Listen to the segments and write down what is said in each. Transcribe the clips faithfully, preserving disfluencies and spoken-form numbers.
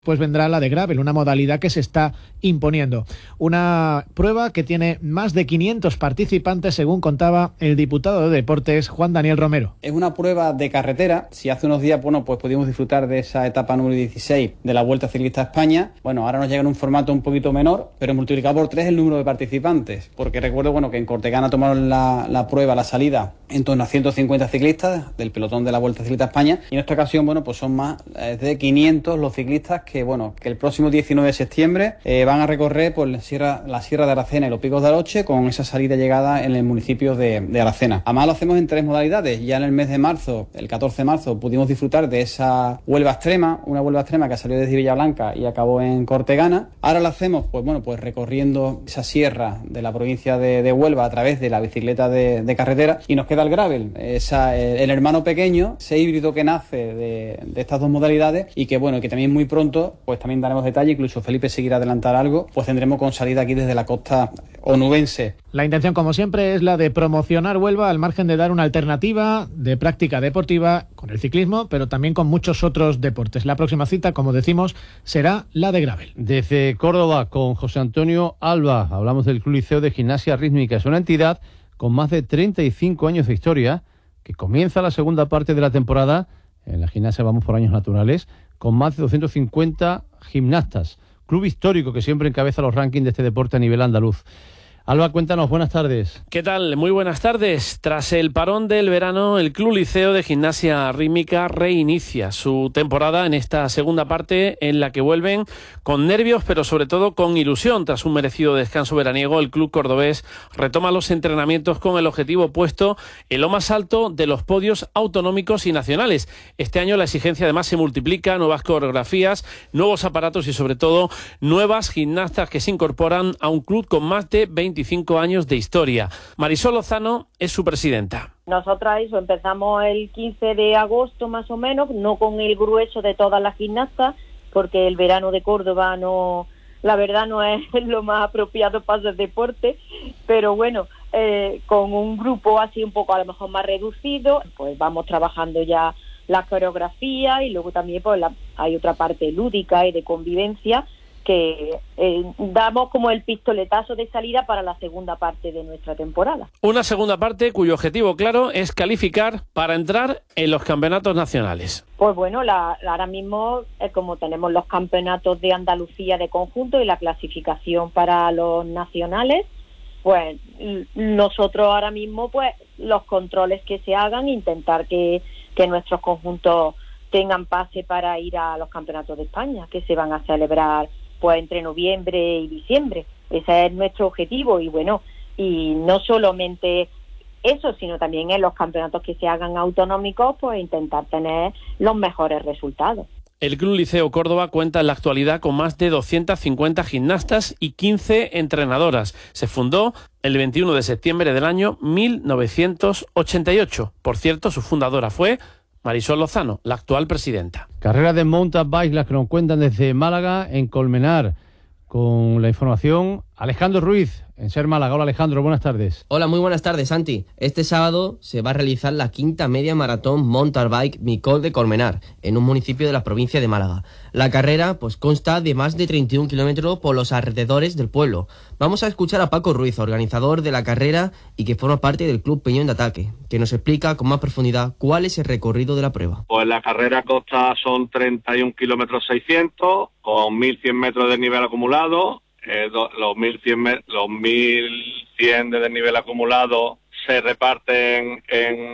Pues vendrá la de gravel, una modalidad que se está imponiendo. Una prueba que tiene más de quinientos participantes, según contaba el diputado de Deportes, Juan Daniel Romero. Es una prueba de carretera. Si hace unos días, bueno, pues pudimos disfrutar de esa etapa número dieciséis de la Vuelta Ciclista a España. Bueno, ahora nos llega en un formato un poquito menor, pero multiplicado por tres el número de participantes. Porque recuerdo, bueno, que en Cortegana tomaron la, la prueba, la salida, en torno a ciento cincuenta ciclistas del pelotón de la Vuelta Ciclista a España. Y en esta ocasión, bueno, pues son más de quinientos los ciclistas que, bueno, que el próximo diecinueve de septiembre eh, van a recorrer por la Sierra, la Sierra de Aracena y los Picos de Aroche, con esa salida y llegada en el municipio de, de Aracena. Además lo hacemos en tres modalidades. Ya en el mes de marzo, el catorce de marzo, pudimos disfrutar de esa Huelva Extrema, una Huelva Extrema que salió desde Villablanca y acabó en Cortegana. Ahora lo hacemos, pues bueno, pues recorriendo esa sierra de la provincia de, de Huelva a través de la bicicleta de, de carretera, y nos queda el gravel, esa, el hermano pequeño, ese híbrido que nace de, de estas dos modalidades, y que bueno, que también muy pronto pues también daremos detalle, incluso Felipe si quiere adelantar algo, pues tendremos con salida aquí desde la costa onubense. La intención, como siempre, es la de promocionar Huelva al margen de dar una alternativa de práctica deportiva con el ciclismo, pero también con muchos otros deportes. La próxima cita, como decimos, será la de gravel. Desde Córdoba, con José Antonio Alba, hablamos del Club Liceo de Gimnasia Rítmica. Es una entidad con más de treinta y cinco años de historia, que comienza la segunda parte de la temporada. En la gimnasia vamos por años naturales, con más de doscientos cincuenta gimnastas. Club histórico que siempre encabeza los rankings de este deporte a nivel andaluz. Alba, cuéntanos, buenas tardes. ¿Qué tal? Muy buenas tardes. Tras el parón del verano, el Club Liceo de Gimnasia Rítmica reinicia su temporada en esta segunda parte, en la que vuelven con nervios, pero sobre todo con ilusión. Tras un merecido descanso veraniego, el club cordobés retoma los entrenamientos con el objetivo puesto en lo más alto de los podios autonómicos y nacionales. Este año la exigencia además se multiplica, nuevas coreografías, nuevos aparatos y sobre todo nuevas gimnastas que se incorporan a un club con más de veinticinco años de historia. Marisol Lozano es su presidenta. Nosotras eso, empezamos el quince de agosto más o menos, no con el grueso de todas las gimnastas, porque el verano de Córdoba no, la verdad no es lo más apropiado para hacer deporte, pero bueno, eh, con un grupo así un poco a lo mejor más reducido, pues vamos trabajando ya la coreografía, y luego también pues la, hay otra parte lúdica y de convivencia, que eh, damos como el pistoletazo de salida para la segunda parte de nuestra temporada. Una segunda parte cuyo objetivo claro es calificar para entrar en los campeonatos nacionales. Pues bueno, la, ahora mismo es como tenemos los campeonatos de Andalucía de conjunto y la clasificación para los nacionales, pues nosotros ahora mismo pues los controles que se hagan, intentar que, que nuestros conjuntos tengan pase para ir a los campeonatos de España, que se van a celebrar pues entre noviembre y diciembre. Ese es nuestro objetivo, y bueno, y no solamente eso, sino también en los campeonatos que se hagan autonómicos, pues intentar tener los mejores resultados. El Club Liceo Córdoba cuenta en la actualidad con más de doscientas cincuenta gimnastas y quince entrenadoras. Se fundó el veintiuno de septiembre del año mil novecientos ochenta y ocho. Por cierto, su fundadora fue Marisol Lozano, la actual presidenta. Carreras de mountain bike, las que nos cuentan desde Málaga, en Colmenar. Con la información, Alejandro Ruiz, en Ser Málaga. Hola Alejandro, buenas tardes. Hola, muy buenas tardes, Santi. Este sábado se va a realizar la quinta media maratón mountain bike Micol de Colmenar, en un municipio de la provincia de Málaga. La carrera pues consta de más de treinta y un kilómetros por los alrededores del pueblo. Vamos a escuchar a Paco Ruiz, organizador de la carrera y que forma parte del Club Peñón de Ataque, que nos explica con más profundidad cuál es el recorrido de la prueba. Pues la carrera consta son treinta y un kilómetros seiscientos, con mil cien metros de nivel acumulado. Eh, do, los mil cien los mil cien de desnivel acumulado se reparten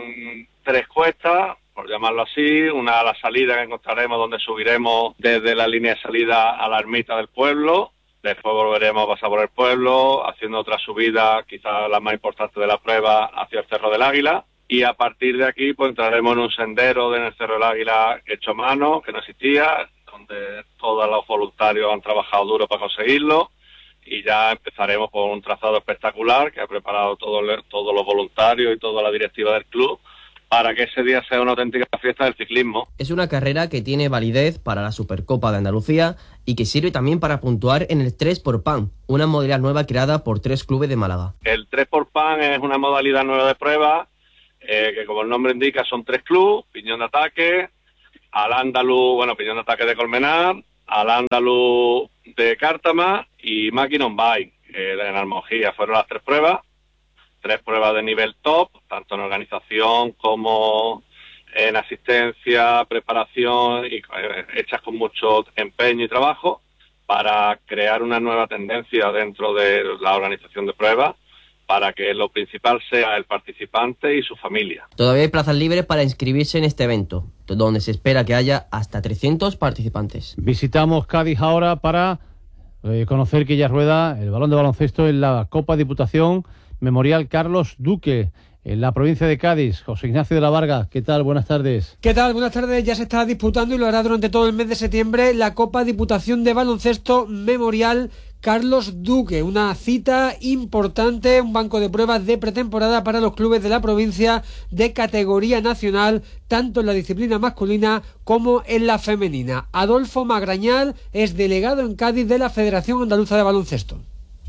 en tres cuestas, por llamarlo así. Una a la salida que encontraremos, donde subiremos desde la línea de salida a la ermita del pueblo. Después volveremos a pasar por el pueblo, haciendo otra subida, quizás la más importante de la prueba, hacia el Cerro del Águila. Y a partir de aquí pues entraremos en un sendero en el Cerro del Águila hecho a mano, que no existía, donde todos los voluntarios han trabajado duro para conseguirlo. Y ya empezaremos por un trazado espectacular que ha preparado todo, todos los voluntarios y toda la directiva del club, para que ese día sea una auténtica fiesta del ciclismo. Es una carrera que tiene validez para la Supercopa de Andalucía y que sirve también para puntuar en el tres por pan, una modalidad nueva creada por tres clubes de Málaga. El tres por pan es una modalidad nueva de prueba, eh, que como el nombre indica son tres clubes: Piñón de Ataque, Al Andaluz, bueno, Piñón de Ataque de Colmenar, al Andaluz de Cártama y Maquinón Bike en Almojía. Fueron las tres pruebas, tres pruebas de nivel top, tanto en organización como en asistencia, preparación, y hechas con mucho empeño y trabajo para crear una nueva tendencia dentro de la organización de pruebas, para que lo principal sea el participante y su familia. Todavía hay plazas libres para inscribirse en este evento, donde se espera que haya hasta trescientos participantes. Visitamos Cádiz ahora para eh, conocer que ya rueda el balón de baloncesto en la Copa Diputación Memorial Carlos Duque, en la provincia de Cádiz. José Ignacio de la Varga, ¿qué tal? Buenas tardes. ¿Qué tal? Buenas tardes. Ya se está disputando y lo hará durante todo el mes de septiembre la Copa Diputación de Baloncesto Memorial Carlos Duque, una cita importante, un banco de pruebas de pretemporada para los clubes de la provincia de categoría nacional, tanto en la disciplina masculina como en la femenina. Adolfo Magrañal es delegado en Cádiz de la Federación Andaluza de Baloncesto.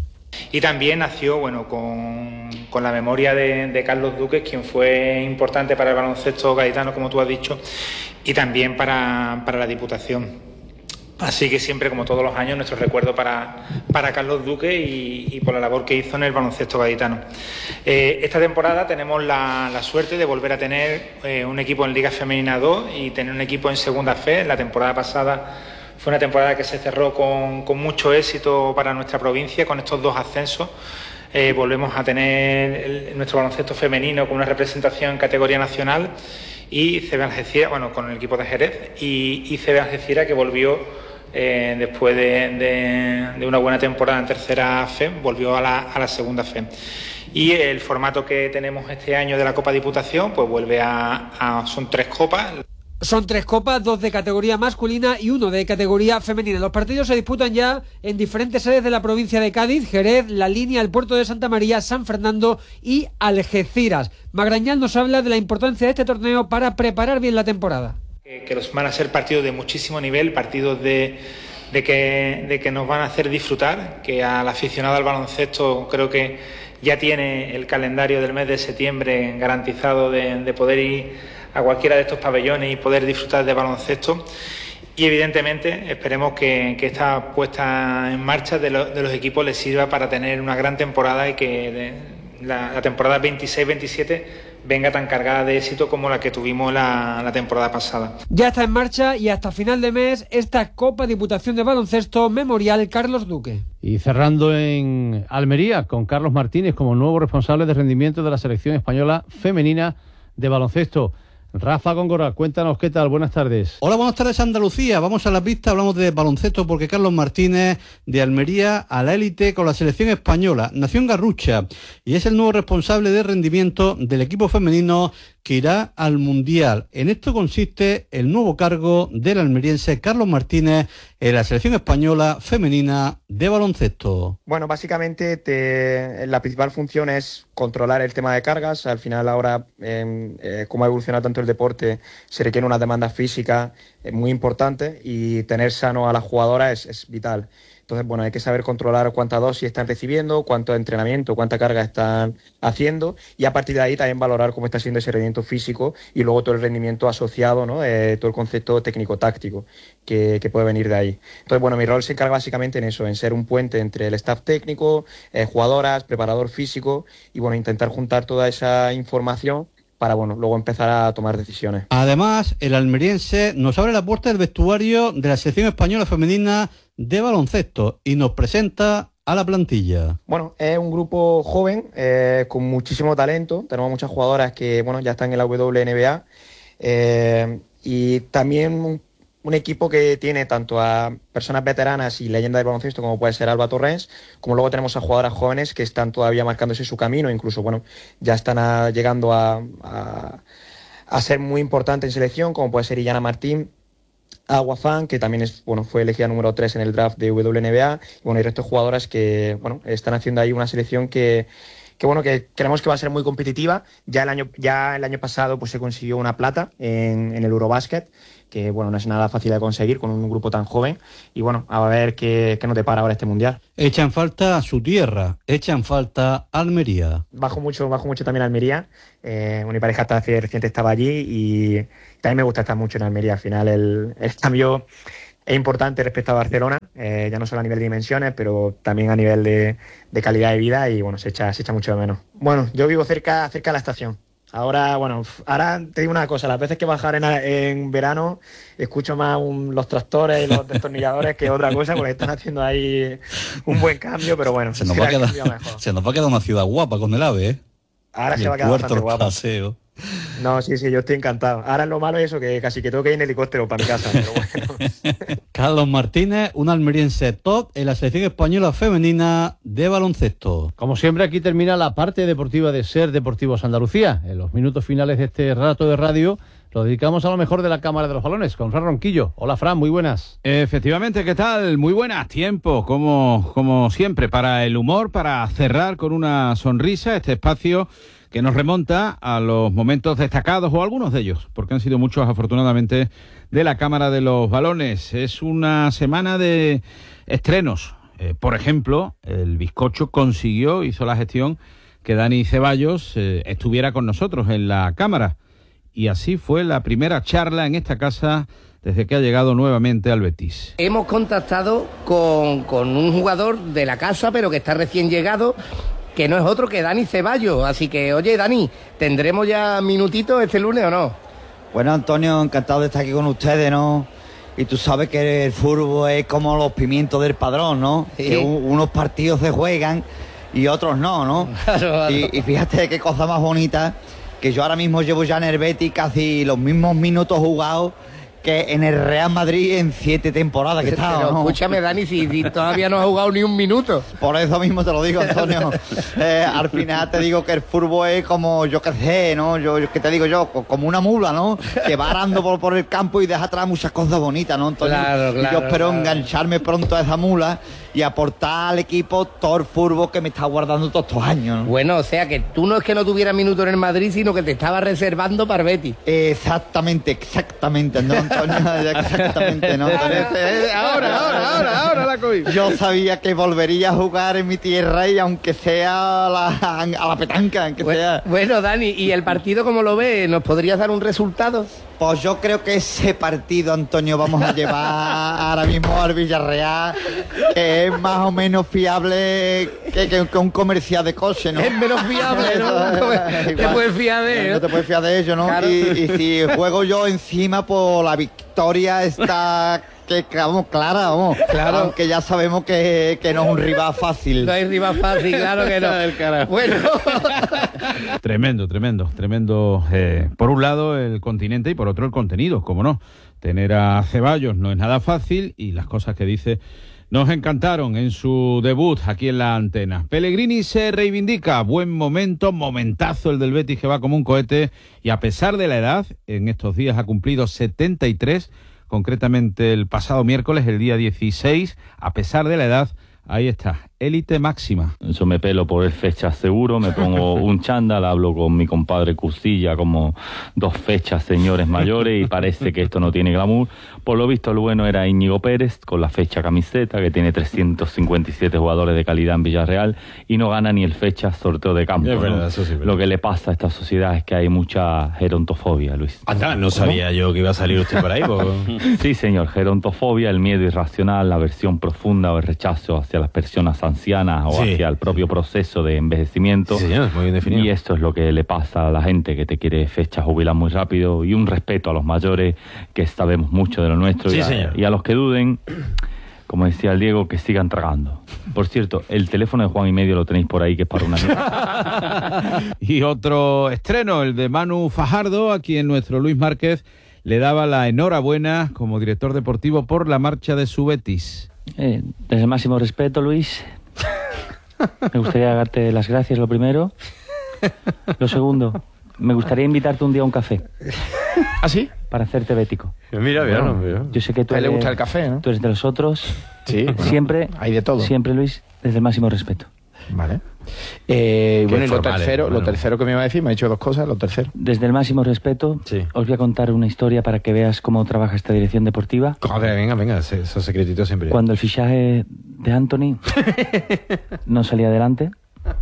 Y también nació, bueno, con, con la memoria de, de Carlos Duque, quien fue importante para el baloncesto gaditano, como tú has dicho, y también para, para la Diputación. Así que siempre, como todos los años, nuestro recuerdo para, para Carlos Duque y, y por la labor que hizo en el baloncesto gaditano. Eh, esta temporada tenemos la, la suerte de volver a tener eh, un equipo en Liga Femenina dos y tener un equipo en Segunda Fe. La temporada pasada fue una temporada que se cerró con, con mucho éxito para nuestra provincia, con estos dos ascensos. Eh, volvemos a tener el, nuestro baloncesto femenino con una representación en categoría nacional y C B Algeciras, bueno, con el equipo de Jerez, y, y C B Algeciras, que volvió eh, después de, de, de una buena temporada en tercera fe, volvió a la, a la segunda fe. Y el formato que tenemos este año de la Copa Diputación, pues vuelve a, a son tres copas. Son tres copas, dos de categoría masculina y uno de categoría femenina. Los partidos se disputan ya en diferentes sedes de la provincia de Cádiz: Jerez, La Línea, el Puerto de Santa María, San Fernando y Algeciras. Magrañal nos habla de la importancia de este torneo para preparar bien la temporada. Que, que los van a ser partidos de muchísimo nivel, partidos de, de, que, de que nos van a hacer disfrutar, que al aficionado al baloncesto creo que ya tiene el calendario del mes de septiembre garantizado de, de poder ir a cualquiera de estos pabellones y poder disfrutar de baloncesto. Y evidentemente esperemos que, que esta puesta en marcha de, lo, de los equipos les sirva para tener una gran temporada y que de, la, la temporada veintiséis veintisiete venga tan cargada de éxito como la que tuvimos la, la temporada pasada. Ya está en marcha y hasta final de mes esta Copa Diputación de Baloncesto Memorial Carlos Duque. Y cerrando en Almería con Carlos Martínez como nuevo responsable de rendimiento de la selección española femenina de baloncesto. Rafa Góngora, cuéntanos qué tal, buenas tardes. Hola, buenas tardes Andalucía, vamos a la pista, hablamos de baloncesto porque Carlos Martínez de Almería a la élite con la selección española, nació en Garrucha y es el nuevo responsable de rendimiento del equipo femenino que irá al Mundial. En esto consiste el nuevo cargo del almeriense Carlos Martínez en la selección española femenina de baloncesto. Bueno, básicamente te, la principal función es controlar el tema de cargas. Al final ahora, eh, eh, como ha evolucionado tanto el deporte, se requiere una demanda física eh, muy importante y tener sano a la jugadora es, es vital. Entonces, bueno, hay que saber controlar cuánta dosis están recibiendo, cuánto entrenamiento, cuánta carga están haciendo y a partir de ahí también valorar cómo está siendo ese rendimiento físico y luego todo el rendimiento asociado, ¿no? Eh, todo el concepto técnico-táctico que, que puede venir de ahí. Entonces, bueno, mi rol se encarga básicamente en eso, en ser un puente entre el staff técnico, eh, jugadoras, preparador físico y, bueno, intentar juntar toda esa información para, bueno, luego empezar a tomar decisiones. Además, el almeriense nos abre la puerta del vestuario de la selección española femenina de baloncesto y nos presenta a la plantilla. Bueno, es un grupo joven, eh, con muchísimo talento. Tenemos muchas jugadoras que, bueno, ya están en la W N B A eh, y también un, un equipo que tiene tanto a personas veteranas y leyendas del baloncesto como puede ser Alba Torrens, como luego tenemos a jugadoras jóvenes que están todavía marcándose su camino, incluso, bueno, ya están a, llegando a, a, a ser muy importantes en selección, como puede ser Illana Martín, Agua Fan, que también es, bueno, fue elegida número tres en el draft de W N B A, y bueno, y el resto de jugadoras que, bueno, están haciendo ahí una selección que, que bueno, que creemos que va a ser muy competitiva. Ya el año, ya el año pasado pues se consiguió una plata en, en el Eurobasket, que bueno, no es nada fácil de conseguir con un grupo tan joven, y bueno, a ver qué, qué nos depara ahora este Mundial. Echan falta su tierra, echan falta Almería. Bajo mucho, bajo mucho también Almería, eh, mi pareja hasta hace reciente estaba allí y también me gusta estar mucho en Almería. Al final el, el cambio es importante respecto a Barcelona, eh, ya no solo a nivel de dimensiones, pero también a nivel de, de calidad de vida y bueno, se echa, se echa mucho de menos. Bueno, yo vivo cerca, cerca de la estación. Ahora, bueno, ahora te digo una cosa, las veces que bajar en, en verano escucho más un, los tractores y los destornilladores que otra cosa, porque están haciendo ahí un buen cambio, pero bueno, se nos, va a, quedar, se nos va a quedar una ciudad guapa con el AVE, ¿eh? Ahora y se va a quedar puerto, bastante guapa. Paseo. No, sí, sí, yo estoy encantado. Ahora lo malo es eso, que casi que tengo que ir en helicóptero para mi casa, pero bueno. Carlos Martínez, un almeriense top en la selección española femenina de baloncesto. Como siempre, aquí termina la parte deportiva de Ser Deportivos Andalucía. En los minutos finales de este rato de radio lo dedicamos a lo mejor de la Cámara de los Balones, con Fran Ronquillo. Hola, Fran, muy buenas. Efectivamente, ¿qué tal? Muy buenas. Tiempo, como, como siempre, para el humor, para cerrar con una sonrisa este espacio que nos remonta a los momentos destacados, o algunos de ellos, porque han sido muchos, afortunadamente, de la Cámara de los Balones. Es una semana de estrenos. Eh, por ejemplo, el Bizcocho consiguió, hizo la gestión que Dani Ceballos eh, estuviera con nosotros en la Cámara. Y así fue la primera charla en esta casa desde que ha llegado nuevamente al Betis. Hemos contactado con, con un jugador de la casa, pero que está recién llegado, que no es otro que Dani Ceballos. Así que, oye, Dani, ¿tendremos ya minutitos este lunes o no? Bueno, Antonio, encantado de estar aquí con ustedes, ¿no? Y tú sabes que el fútbol es como los pimientos del padrón, ¿no? Sí. Que un, unos partidos se juegan y otros no, ¿no? Claro, claro. Y, y fíjate qué cosa más bonita, que yo ahora mismo llevo ya en el Betis casi los mismos minutos jugados que en el Real Madrid en siete temporadas que estaba, Pero ¿no? Escúchame, Dani, si, si todavía no ha jugado ni un minuto. Por eso mismo te lo digo, Antonio. Eh, al final te digo que el fútbol es como, yo qué sé, ¿no? Yo, yo ¿qué te digo yo? Como una mula, ¿no? Que va arando por, por el campo y deja atrás muchas cosas bonitas, ¿no, Antonio? Claro, claro, y yo espero claro. engancharme pronto a esa mula y aportar al equipo todo el fútbol que me está guardando todos estos años, ¿no? Bueno, o sea que tú no es que no tuvieras minutos en el Madrid, sino que te estabas reservando para el Betis. Exactamente, exactamente, ¿no, Antonio? Exactamente, ¿no, Antonio? ahora, ahora, ahora, ahora la cogí. Yo sabía que volvería a jugar en mi tierra y aunque sea a la, a la petanca, aunque bueno, sea... Bueno, Dani, ¿y el partido cómo lo ves? ¿Nos podrías dar un resultado? Pues yo creo que ese partido, Antonio, vamos a llevar ahora mismo al Villarreal, que es más o menos fiable que, que, que un comercial de coche, ¿no? Es menos fiable, ¿no? Te puedes fiar de ello. No te puedes fiar de ello, ¿no? Claro. Y, y si juego yo encima, pues la victoria está... que vamos, clara, vamos. Claro. Aunque ya sabemos que, que no es un rival fácil. No hay rival fácil, claro que no. El carajo. Bueno. Tremendo, tremendo, tremendo. Eh, por un lado el continente y por otro el contenido, como no. Tener a Ceballos no es nada fácil y las cosas que dice nos encantaron en su debut aquí en la antena. Pellegrini se reivindica, buen momento, momentazo el del Betis que va como un cohete y a pesar de la edad, en estos días ha cumplido setenta y tres, concretamente el pasado miércoles, el día dieciséis, a pesar de la edad, ahí está, élite máxima. Yo me pelo por el fecha seguro, me pongo un chándal, hablo con mi compadre Custilla como dos fechas señores mayores y parece que esto no tiene glamour. Por lo visto el bueno era Íñigo Pérez con la fecha camiseta que tiene trescientos cincuenta y siete jugadores de calidad en Villarreal y no gana ni el fecha sorteo de campo. Es verdad, ¿no? eso sí, verdad. Lo que le pasa a esta sociedad es que hay mucha gerontofobia, Luis. Anda, no sabía yo que iba a salir usted por ahí. Porque... Sí, señor, gerontofobia, el miedo irracional, la aversión profunda o el rechazo hacia las personas ancianas o sí, hacia el propio sí. proceso de envejecimiento. Sí, señor, muy bien definido. Y esto es lo que le pasa a la gente que te quiere fecha jubilar muy rápido y un respeto a los mayores que sabemos mucho de lo nuestro. Sí, y, a, señor. y a los que duden, como decía el Diego, que sigan tragando. Por cierto, el teléfono de Juan y Medio lo tenéis por ahí, que es para una amiga. Y otro estreno, el de Manu Fajardo, a quien nuestro Luis Márquez le daba la enhorabuena como director deportivo por la marcha de su Betis. Eh, desde el máximo respeto, Luis. Me gustaría darte las gracias, lo primero. Lo segundo, me gustaría invitarte un día a un café. ¿Ah, sí? Para hacerte bético. Mira, mira, Bueno, no, mira. Yo sé que tú A él le eres, gusta el café, ¿no? tú eres de los otros. Sí, bueno, siempre, hay de todo. Siempre, Luis, desde el máximo respeto. Vale. Eh, bueno, y lo formal, tercero, bueno. lo tercero que me iba a decir, me ha dicho dos cosas, lo tercero. Desde el máximo respeto, Sí. os voy a contar una historia para que veas cómo trabaja esta dirección deportiva. Joder, venga, venga, esos secretitos siempre. Cuando el fichaje de Anthony no salía adelante,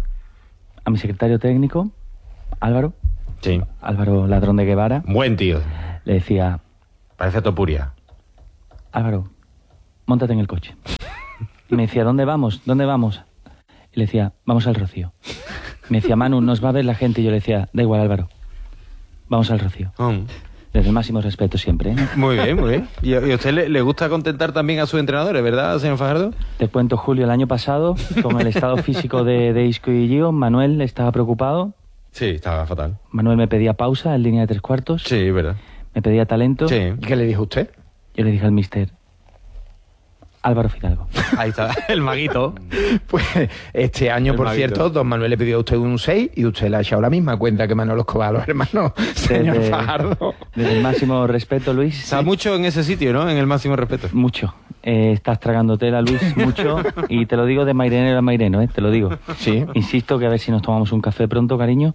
a mi secretario técnico, Álvaro, Sí. Álvaro Ladrón de Guevara, Buen tío. le decía: Parece Topuria. Álvaro, móntate en el coche. Y me decía, ¿dónde vamos? ¿Dónde vamos? Y le decía, vamos al Rocío. Me decía, Manu, nos va a ver la gente. Y yo le decía, da igual, Álvaro, vamos al Rocío. Oh. Desde el máximo respeto siempre, ¿eh? Muy bien, muy bien. ¿Y a usted le, le gusta contentar también a sus entrenadores, verdad, señor Fajardo? Te cuento, Julio, el año pasado, con el estado físico de, de Isco y Gio, Manuel estaba preocupado. Sí, estaba fatal. Manuel me pedía pausa en línea de tres cuartos. Sí, verdad. Me pedía talento. Sí. ¿Y qué le dijo usted? Yo le dije al mister, Álvaro Fidalgo. Ahí está, el maguito. Pues este año, El por maguito. cierto, don Manuel le pidió a usted un seis y usted le ha echado la misma cuenta que Manolo Escobar, los hermanos, señor Desde- Fajardo. Desde el máximo respeto, Luis. Está mucho en ese sitio, ¿no? En el máximo respeto. Mucho. Eh, estás tragando tela, Luis, mucho. Y te lo digo de mairenero a maireno, ¿eh? Te lo digo. Sí. Insisto que a ver si nos tomamos un café pronto, cariño.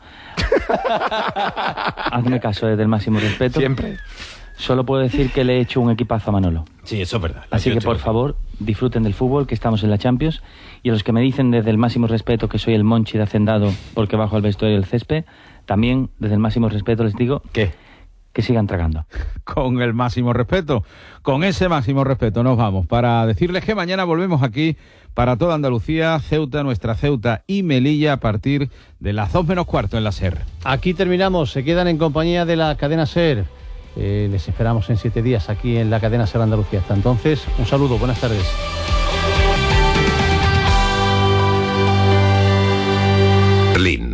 Hazme caso, desde el máximo respeto. Siempre. Solo puedo decir que le he hecho un equipazo a Manolo. Sí, eso es verdad. Así Yo que, estoy por contigo. favor, disfruten del fútbol, que estamos en la Champions. Y a los que me dicen desde el máximo respeto que soy el Monchi de Hacendado porque bajo al vestuario del césped, también desde el máximo respeto les digo... ¿Qué? Que sigan tragando. Con el máximo respeto. Con ese máximo respeto nos vamos para decirles que mañana volvemos aquí para toda Andalucía, Ceuta, nuestra Ceuta y Melilla a partir de las dos menos cuarto en la SER. Aquí terminamos, se quedan en compañía de la cadena SER. Eh, les esperamos en siete días aquí en la cadena SER Andalucía. Hasta entonces, un saludo, buenas tardes. Berlín.